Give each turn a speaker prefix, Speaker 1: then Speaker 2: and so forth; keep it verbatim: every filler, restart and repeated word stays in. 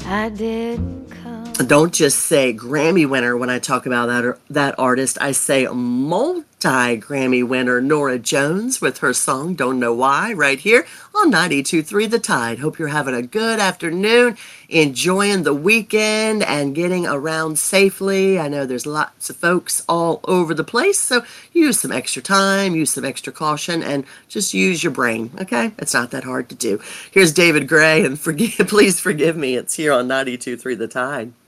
Speaker 1: I didn't come.
Speaker 2: Don't just say Grammy winner when I talk about that that artist. I say multi Grammy winner Nora Jones with her song Don't Know Why right here on ninety-two point three The Tide. Hope you're having a good afternoon, enjoying the weekend and getting around safely. I know there's lots of folks all over the place, so use some extra time, use some extra caution, and just use your brain, okay? It's not that hard to do. Here's David Gray, and forgive, please forgive me. It's here on ninety-two point three The Tide.